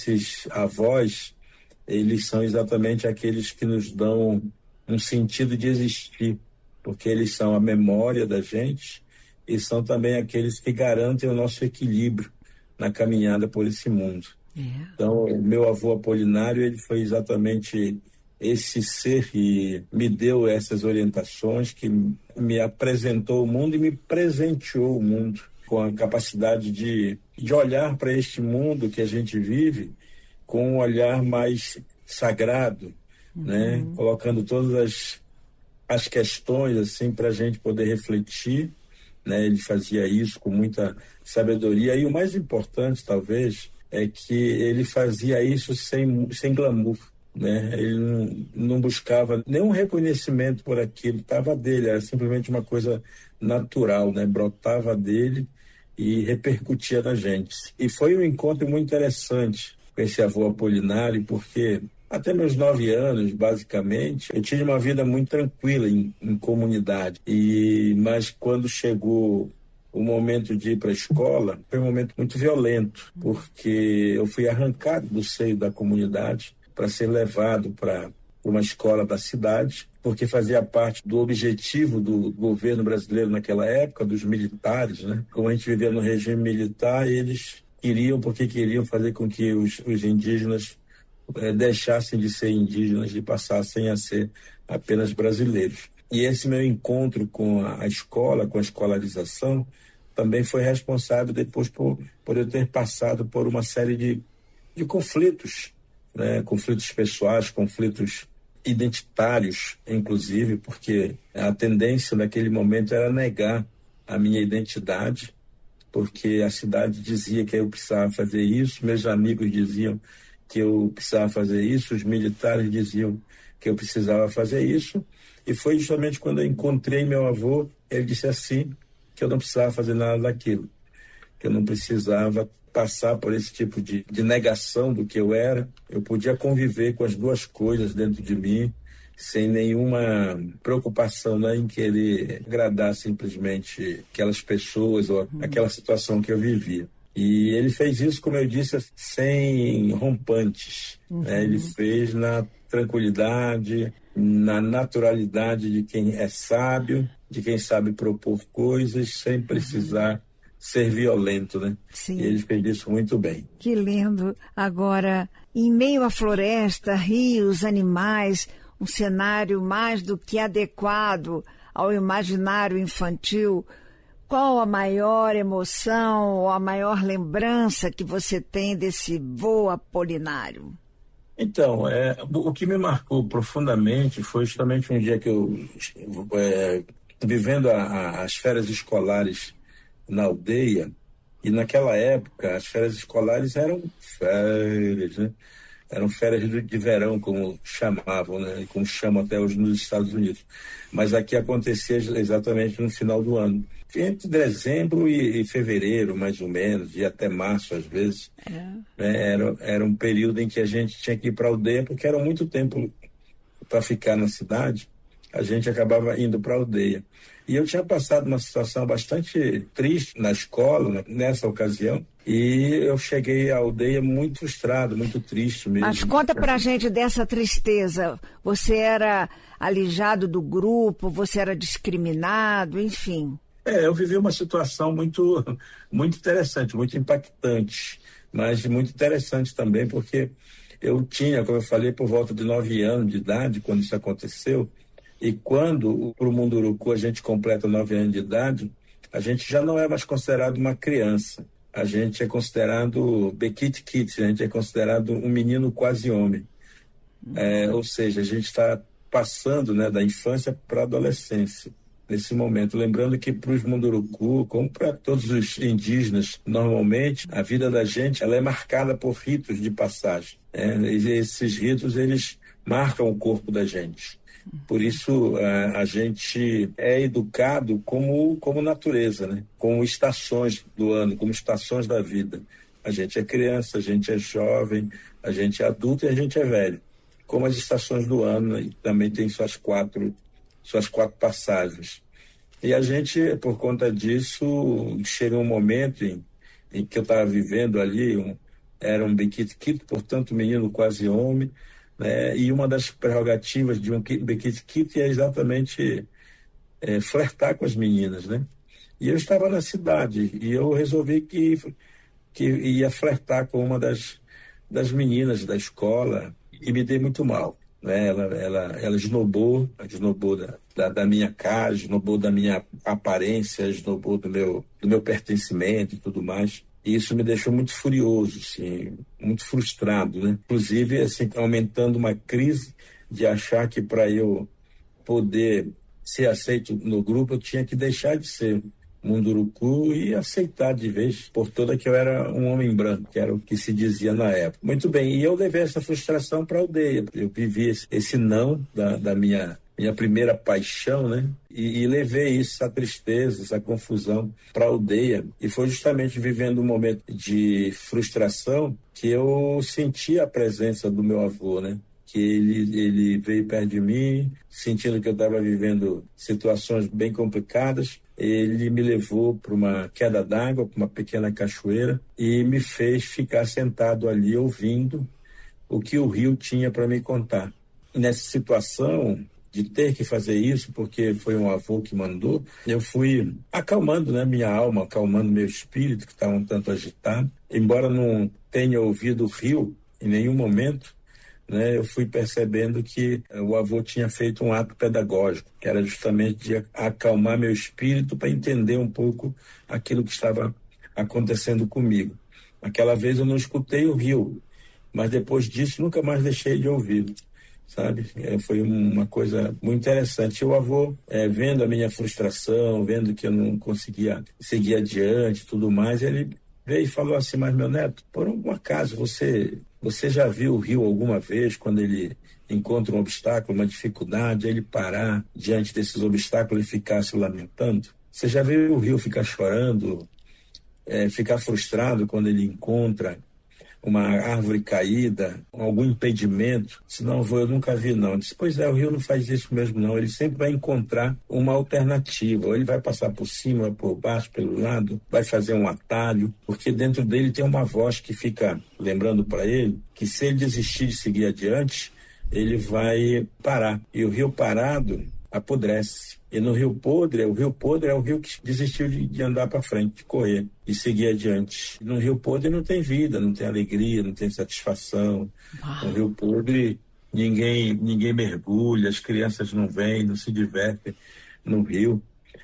esses avós, eles são exatamente aqueles que nos dão um sentido de existir, porque eles são a memória da gente e são também aqueles que garantem o nosso equilíbrio na caminhada por esse mundo. Então, o meu avô Apolinário, ele foi exatamente esse ser que me deu essas orientações, que me apresentou o mundo e me presenteou o mundo com a capacidade de olhar para este mundo que a gente vive com um olhar mais sagrado, né? Colocando todas as questões assim para a gente poder refletir, né? Ele fazia isso com muita sabedoria e o mais importante talvez é que ele fazia isso sem glamour, né? Ele não buscava nenhum reconhecimento por aquilo, estava dele, era simplesmente uma coisa natural, né? Brotava dele e repercutia na gente. E foi um encontro muito interessante com esse avô Apolinário, porque até meus 9 anos, basicamente, eu tive uma vida muito tranquila em comunidade. Mas quando chegou o momento de ir para a escola, foi um momento muito violento, porque eu fui arrancado do seio da comunidade para ser levado para uma escola da cidade, porque fazia parte do objetivo do governo brasileiro naquela época, dos militares, né? Como a gente vivia no regime militar, eles queriam fazer com que os indígenas deixassem de ser indígenas e passassem a ser apenas brasileiros. E esse meu encontro com a escola, com a escolarização, também foi responsável depois por eu ter passado por uma série de conflitos, né? Conflitos pessoais, conflitos identitários, inclusive, porque a tendência naquele momento era negar a minha identidade, porque a cidade dizia que eu precisava fazer isso, meus amigos diziam que eu precisava fazer isso, os militares diziam que eu precisava fazer isso, e foi justamente quando eu encontrei meu avô, ele disse assim, que eu não precisava fazer nada daquilo, que eu não precisava passar por esse tipo de negação do que eu era, eu podia conviver com as duas coisas dentro de mim, sem nenhuma preocupação, né, em querer agradar simplesmente aquelas pessoas ou aquela situação que eu vivia. E ele fez isso, como eu disse, sem rompantes, né? Ele fez na tranquilidade, na naturalidade de quem é sábio, de quem sabe propor coisas sem precisar ser violento, né? Sim. E ele fez isso muito bem. Que lindo. Agora, em meio à floresta, rios, animais, um cenário mais do que adequado ao imaginário infantil, qual a maior emoção ou a maior lembrança que você tem desse vô Apolinário? Então, o que me marcou profundamente foi justamente um dia que eu, vivendo as férias escolares na aldeia, e naquela época as férias escolares eram férias, né? Eram férias de verão, como chamavam, né? Como chamam até hoje nos Estados Unidos. Mas aqui acontecia exatamente no final do ano. Entre dezembro e fevereiro, mais ou menos, e até março, às vezes. Né? Era um período em que a gente tinha que ir para a aldeia, porque era muito tempo para ficar na cidade, a gente acabava indo para a aldeia. E eu tinha passado uma situação bastante triste na escola, nessa ocasião, e eu cheguei à aldeia muito frustrado, muito triste mesmo. Mas conta pra gente dessa tristeza. Você era alijado do grupo, você era discriminado, enfim. Eu vivi uma situação muito, muito interessante, muito impactante, mas muito interessante também, porque eu tinha, como eu falei, por volta de 9 anos de idade, quando isso aconteceu, e quando, para o Munduruku, a gente completa 9 anos de idade, a gente já não é mais considerado uma criança. A gente é considerado Bekit-Kit, a gente é considerado um menino quase homem. Ou seja, a gente está passando, né, da infância para a adolescência, nesse momento. Lembrando que para os Munduruku, como para todos os indígenas, normalmente, a vida da gente ela é marcada por ritos de passagem. E esses ritos, eles marcam o corpo da gente. Por isso, a gente é educado como natureza, né? Como estações do ano, como estações da vida. A gente é criança, a gente é jovem, a gente é adulto e a gente é velho. Como as estações do ano, né? Também tem suas quatro passagens. E a gente, por conta disso, chega um momento em que eu estava vivendo ali era um bequique, portanto, menino quase homem, né? E uma das prerrogativas de um bequique é exatamente flertar com as meninas, né? E eu estava na cidade e eu resolvi que ia flertar com uma das meninas da escola e me dei muito mal, né? Ela esnobou da minha cara, esnobou da minha aparência, esnobou do meu pertencimento e tudo mais. E isso me deixou muito furioso, assim, muito frustrado, né? Inclusive, assim, aumentando uma crise de achar que para eu poder ser aceito no grupo, eu tinha que deixar de ser munduruku e aceitar de vez por toda que eu era um homem branco, que era o que se dizia na época. Muito bem, e eu levei essa frustração para a aldeia. Eu vivi esse não da minha primeira paixão, né? E levei isso, essa tristeza, essa confusão para a aldeia. E foi justamente vivendo um momento de frustração que eu senti a presença do meu avô, né? Que ele veio perto de mim, sentindo que eu estava vivendo situações bem complicadas. Ele me levou para uma queda d'água, para uma pequena cachoeira, e me fez ficar sentado ali ouvindo o que o rio tinha para me contar. Nessa situação de ter que fazer isso, porque foi um avô que mandou, eu fui acalmando, né, minha alma, acalmando meu espírito, que estava um tanto agitado. Embora não tenha ouvido o rio em nenhum momento, né, eu fui percebendo que o avô tinha feito um ato pedagógico, que era justamente de acalmar meu espírito para entender um pouco aquilo que estava acontecendo comigo. Aquela vez eu não escutei o rio, mas depois disso nunca mais deixei de ouvir, sabe? Foi uma coisa muito interessante. O avô, vendo a minha frustração, vendo que eu não conseguia seguir adiante e tudo mais, ele veio e falou assim: mas meu neto, por algum acaso você já viu o rio alguma vez, quando ele encontra um obstáculo, uma dificuldade, ele parar diante desses obstáculos e ficar se lamentando? Você já viu o rio ficar chorando, ficar frustrado quando ele encontra uma árvore caída, algum impedimento? Se não, eu nunca vi, não. Eu disse: pois é, o rio não faz isso mesmo, não. Ele sempre vai encontrar uma alternativa. Ou ele vai passar por cima, por baixo, pelo lado, vai fazer um atalho, porque dentro dele tem uma voz que fica lembrando para ele que se ele desistir de seguir adiante, ele vai parar. E o rio parado apodrece. E no rio podre é o rio que desistiu de andar para frente, de correr e seguir adiante. No rio podre não tem vida, não tem alegria, não tem satisfação. No rio podre ninguém mergulha, as crianças não vêm, não se divertem no rio.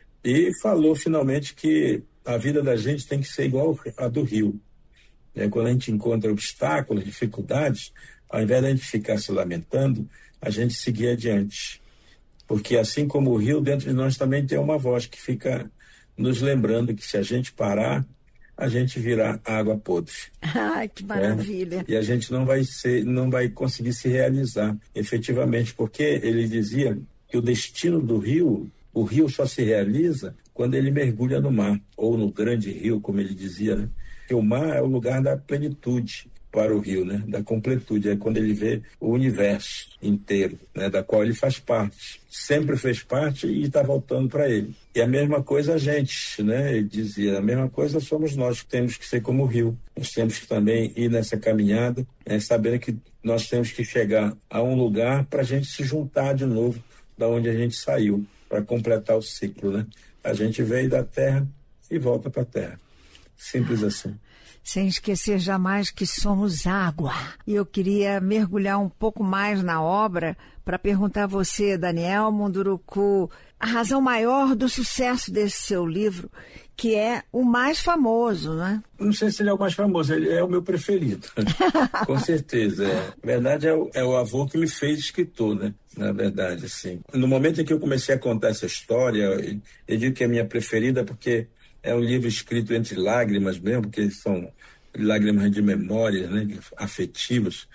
E falou finalmente que a vida da gente tem que ser igual a do rio. Quando a gente encontra obstáculos, dificuldades, ao invés de a gente ficar se lamentando, a gente seguir adiante. Porque assim como o rio, dentro de nós também tem uma voz que fica nos lembrando que se a gente parar, a gente virá água podre. Ai, que maravilha. E a gente não vai conseguir se realizar efetivamente, porque ele dizia que o destino do rio, o rio só se realiza quando ele mergulha no mar, ou no grande rio, como ele dizia, né? Que o mar é o lugar da plenitude para o rio, né? Da completude, é quando ele vê o universo inteiro, né? Da qual ele faz parte, sempre fez parte e está voltando para ele. E a mesma coisa a gente, né? Ele dizia, a mesma coisa somos nós, que temos que ser como o rio. Nós temos que também ir nessa caminhada, sabendo que nós temos que chegar a um lugar para a gente se juntar de novo da onde a gente saiu, para completar o ciclo, né? A gente veio da terra e volta para a terra. Simples assim. Sem esquecer jamais que somos água. E eu queria mergulhar um pouco mais na obra para perguntar a você, Daniel Munduruku, a razão maior do sucesso desse seu livro, que é o mais famoso, né? Não sei se ele é o mais famoso, ele é o meu preferido. Com certeza. Na verdade, é o avô que me fez escritor, né? Na verdade, assim. No momento em que eu comecei a contar essa história, eu digo que é a minha preferida porque é um livro escrito entre lágrimas mesmo, porque são lágrimas de memórias, né, afetivas,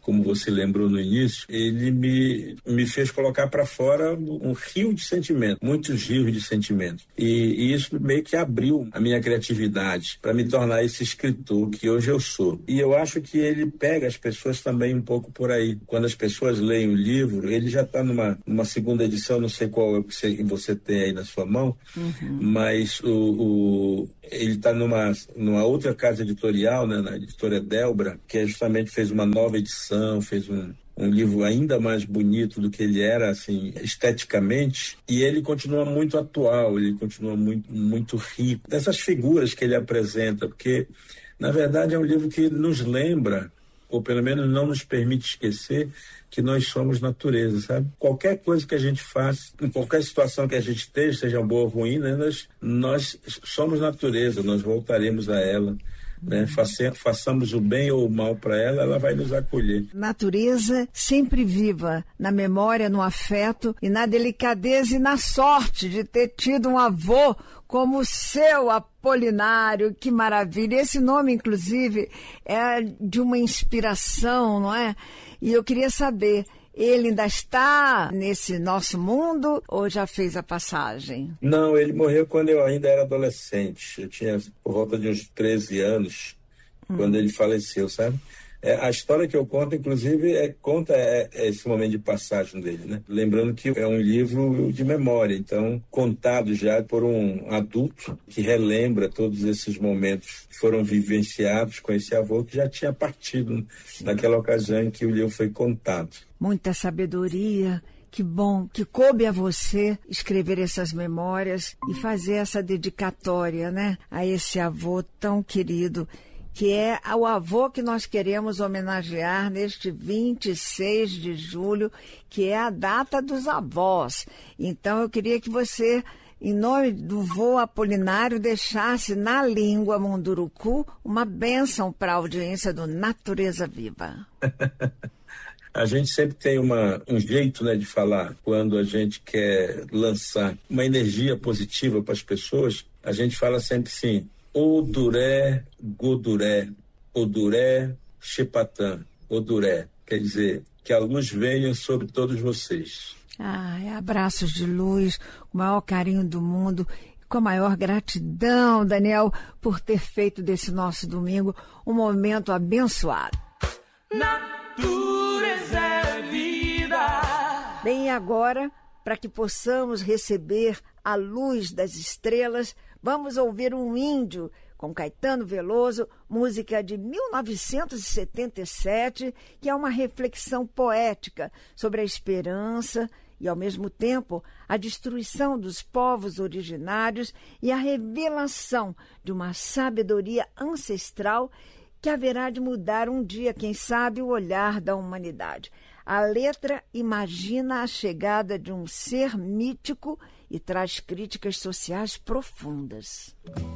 como você lembrou no início, ele me fez colocar para fora um rio de sentimento, muitos rios de sentimento. E isso meio que abriu a minha criatividade para me tornar esse escritor que hoje eu sou. E eu acho que ele pega as pessoas também um pouco por aí. Quando as pessoas leem o livro, ele já está numa segunda edição, não sei qual é o que você tem aí na sua mão, mas ele está numa outra casa editorial, né, na editora Delbra, que justamente fez uma nova edição, fez um livro ainda mais bonito do que ele era, assim, esteticamente, e ele continua muito atual, ele continua muito, muito rico dessas figuras que ele apresenta, porque, na verdade, é um livro que nos lembra, ou pelo menos não nos permite esquecer, que nós somos natureza, sabe? Qualquer coisa que a gente faça, em qualquer situação que a gente esteja, seja boa ou ruim, né, nós somos natureza, nós voltaremos a ela. Né? Façamos o bem ou o mal para ela, ela vai nos acolher. Natureza sempre viva, na memória, no afeto e na delicadeza e na sorte de ter tido um avô como o seu, Apolinário. Que maravilha! Esse nome, inclusive, é de uma inspiração, não é? E eu queria saber, ele ainda está nesse nosso mundo ou já fez a passagem? Não, ele morreu quando eu ainda era adolescente. Eu tinha por volta de uns 13 anos, quando ele faleceu, sabe? A história que eu conto, inclusive, conta esse momento de passagem dele, né? Lembrando que é um livro de memória, então, contado já por um adulto que relembra todos esses momentos que foram vivenciados com esse avô que já tinha partido naquela ocasião em que o livro foi contado. Muita sabedoria. Que bom que coube a você escrever essas memórias e fazer essa dedicatória, né, a esse avô tão querido, que é o avô que nós queremos homenagear neste 26 de julho, que é a data dos avós. Então, eu queria que você, em nome do vô Apolinário, deixasse na língua munduruku uma bênção para a audiência do Natureza Viva. A gente sempre tem um jeito, né, de falar quando a gente quer lançar uma energia positiva para as pessoas. A gente fala sempre assim: Oduré, Goduré, Oduré, Chepatã, Oduré. Quer dizer, que a luz venha sobre todos vocês. Abraços de luz, com o maior carinho do mundo, com a maior gratidão, Daniel, por ter feito desse nosso domingo um momento abençoado. Natureza é vida. Bem, e agora, para que possamos receber a luz das estrelas, vamos ouvir um índio com Caetano Veloso, música de 1977, que é uma reflexão poética sobre a esperança e, ao mesmo tempo, a destruição dos povos originários e a revelação de uma sabedoria ancestral que haverá de mudar um dia, quem sabe, o olhar da humanidade. A letra imagina a chegada de um ser mítico e traz críticas sociais profundas.